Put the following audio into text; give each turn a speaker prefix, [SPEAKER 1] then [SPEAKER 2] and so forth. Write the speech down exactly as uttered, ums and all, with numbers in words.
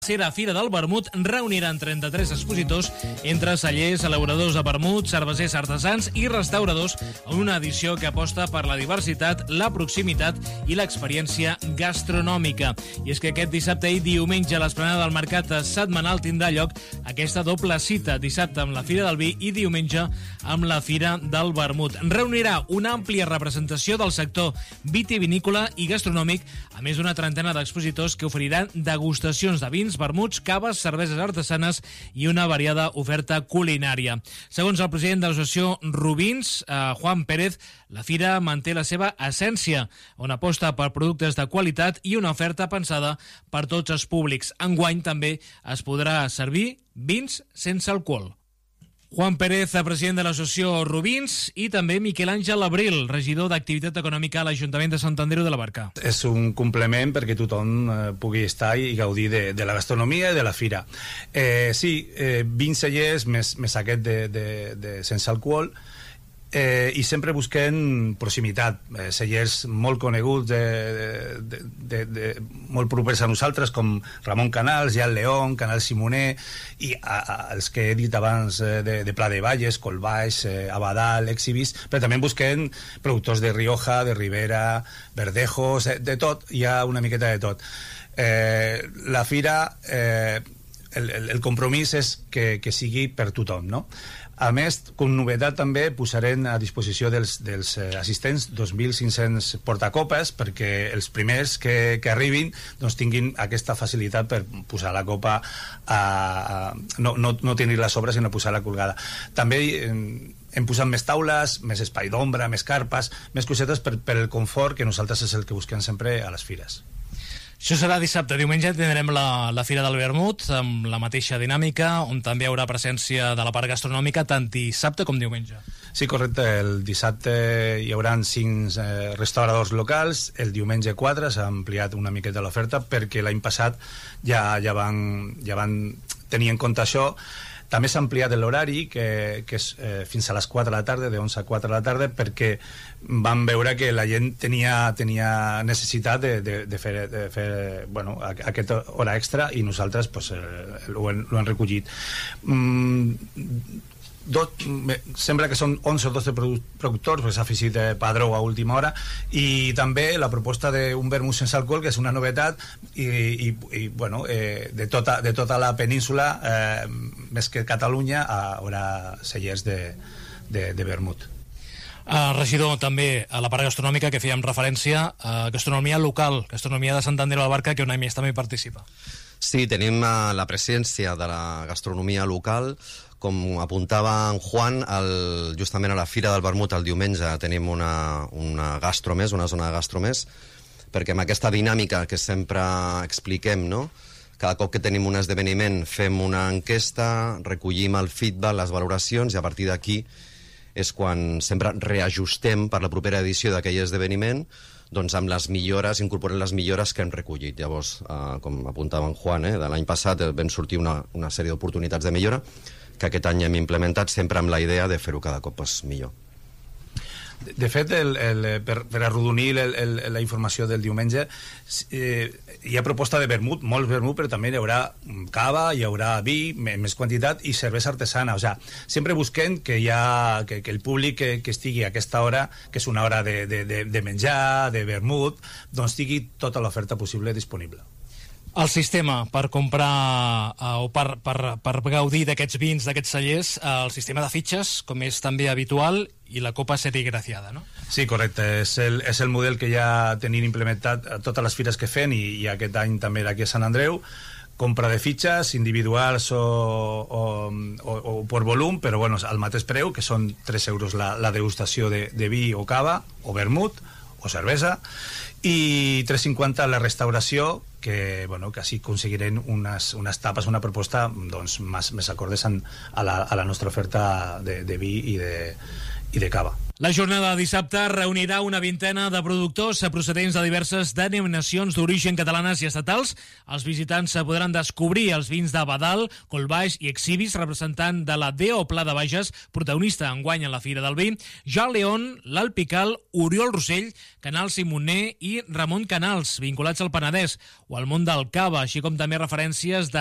[SPEAKER 1] La Fira del Vermut reuniran trenta-tres expositors entre cellers, elaboradors de vermut, cervesers artesans i restauradors en una edició que aposta per la diversitat, la proximitat i l'experiència gastronòmica. I és que aquest dissabte i diumenge a l'esplanada del mercat setmanal tindrà lloc aquesta doble cita, dissabte amb la Fira del Vi i diumenge amb la Fira del Vermut. Reunirà una àmplia representació del sector vitivinícola i gastronòmic, a més d'una trentena d'expositors que oferiran degustacions de vins, vermuts, caves, cerveses artesanes i una variada oferta culinària. Segons el president de l'associació Rubins, eh, Juan Pérez, la fira manté la seva essència, on aposta per productes de qualitat i una oferta pensada per tots els públics. Enguany també es podrà servir vins sense alcohol. Juan Pérez, president de l'associació Rubins, i també Miquel Àngel Abril, regidor d'Activitat Econòmica a l'Ajuntament de Sant Andreu de la Barca.
[SPEAKER 2] És un complement perquè tothom eh, pugui estar i gaudir de, de la gastronomia i de la fira. Eh, sí, eh, vins cellers més, més aquest de, de, de sense alcohol, Eh, i sempre busquem proximitat, eh, cellers molt coneguts de, de, de, de, molt propers a nosaltres, com Ramon Canals, Jan León, Canal Simoner, i a, a, els que he dit abans eh, de, de Pla de Valles, Colbaix, eh, Abadal, Exhibis, però també busquem productors de Rioja, de Ribera, Verdejos, eh, de tot, hi ha una miqueta de tot. Eh, la fira, eh, el, el, el compromís és que, que sigui per tothom, no? A més, com novetat també posarem a disposició dels, dels eh, assistents dos mil cinc-cents portacopes perquè els primers que, que arribin doncs, tinguin aquesta facilitat per posar la copa a, a, no, no, no tenir-la a sobre sinó posar-la colgada. També eh, hem posat més taules, més espai d'ombra, més carpes, més cosetes per, per el confort, que nosaltres és el que busquem sempre a les fires.
[SPEAKER 1] Això serà dissabte. Diumenge tindrem la, la Fira del Vermut amb la mateixa dinàmica, on també hi haurà presència de la part gastronòmica tant dissabte com diumenge.
[SPEAKER 2] Sí, correcte. El dissabte hi haurà cinc eh, restauradors locals, el diumenge quatre, s'ha ampliat una miqueta l'oferta perquè l'any passat ja, ja, van, ja van tenir en compte això. També s'ha ampliat l'horari, que, que és eh, fins a les quatre de la tarda, de onze a quatre de la tarda, perquè vam veure que la gent tenia, tenia necessitat de, de, de fer, de fer bueno, aquesta hora extra i nosaltres pues, eh, ho, hem, ho hem recollit. Mm, Dot, sembla que són onze o doce productors, pues, s'ha afegit eh, Padró a última hora, i també la proposta d'un vermut sense alcohol, que és una novetat, i, i, i bueno, eh, de, tota, de tota la península, eh, més que Catalunya, haurà cellers de, de, de vermut.
[SPEAKER 1] Uh, regidor, també a la part gastronòmica que fèiem referència a gastronomia local, gastronomia de Sant Andreu de la Barca, que un any més també hi participa.
[SPEAKER 3] Sí, tenim uh, la presència de la gastronomia local. Com apuntava en Juan, el, justament a la Fira del Vermut el diumenge tenim una, una gastro més, una zona de gastro més, perquè amb aquesta dinàmica que sempre expliquem, no? Cada cop que tenim un esdeveniment fem una enquesta, recollim el feedback, les valoracions, i a partir d'aquí és quan sempre reajustem per la propera edició d'aquell esdeveniment, doncs amb les millores, incorporem les millores que hem recollit. Llavors, eh, com apuntava en Juan, eh, de l'any passat vam sortir una, una sèrie d'oportunitats de millora que aquest any hem implementat sempre amb la idea de fer-ho cada cop pues, millor.
[SPEAKER 2] De, de fet, el, el, per, per arrodonir el, el, la informació del diumenge, eh, hi ha proposta de vermut, molt vermut, però també hi haurà cava, hi haurà vi, més quantitat, i cervesa artesana. O sigui, sempre busquem que, hi ha, que, que el públic que, que estigui a aquesta hora, que és una hora de, de, de, de menjar, de vermut, doncs tingui tota l'oferta possible disponible.
[SPEAKER 1] El sistema per comprar eh, o per, per, per gaudir d'aquests vins, d'aquests cellers, eh, el sistema de fitxes, com és també habitual, i la copa serigraciada, no?
[SPEAKER 2] Sí, correcte. És el, és el model que ja tenim implementat a totes les fires que fem, i, i aquest any també aquí a Sant Andreu. Compra de fitxes individuals o, o, o, o per volum, però bueno, al mateix preu, que són tres euros la, la degustació de, de vi o cava, o vermut, o cervesa, i tres cinquanta la restauració, que, bueno, que així aconseguirem unes, unes tapes, una proposta doncs, més, més acordes a la, a la nostra oferta de, de vi i de, i de cava.
[SPEAKER 1] La jornada de dissabte reunirà una vintena de productors procedents de diverses denominacions d'origen catalanes i estatals. Els visitants podran descobrir els vins de Badal, Collbaix i Exhibis, representant de la D O Pla de Bages, protagonista enguany en la Fira del Vi, Joan León, l'Alpical, Oriol Rossell, Canal Simoner i Ramon Canals, vinculats al Penedès o al món del cava, així com també referències de